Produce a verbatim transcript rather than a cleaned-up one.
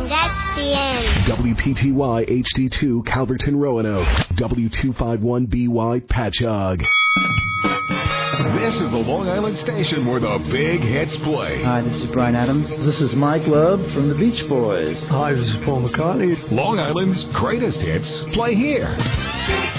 that's the end. W P T Y H D two Calverton Roanoke. W two fifty-one B Y Patchogue. This is the Long Island station where the big hits play. Hi, this is Bryan Adams. This is Mike Love from the Beach Boys. Hi, this is Paul McCartney. Long Island's greatest hits play here.